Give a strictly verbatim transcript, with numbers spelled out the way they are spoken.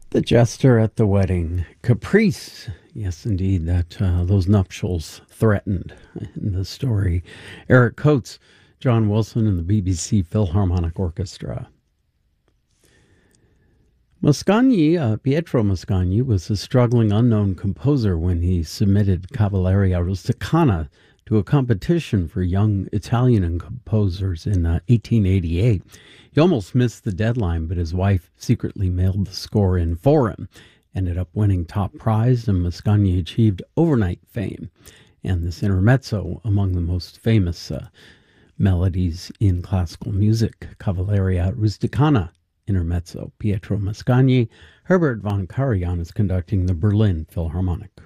The Jester at the Wedding. Caprice. Yes, indeed, that uh, those nuptials threatened in the story. Eric Coates, John Wilson, and the B B C Philharmonic Orchestra. Mascagni, uh, Pietro Mascagni, was a struggling unknown composer when he submitted Cavalleria Rusticana to a competition for young Italian composers in uh, eighteen eighty-eight. He almost missed the deadline, but his wife secretly mailed the score in for him, ended up winning top prize, and Mascagni achieved overnight fame. And this intermezzo, among the most famous uh, melodies in classical music, Cavalleria Rusticana Intermezzo. Pietro Mascagni. Herbert von Karajan is conducting the Berlin Philharmonic.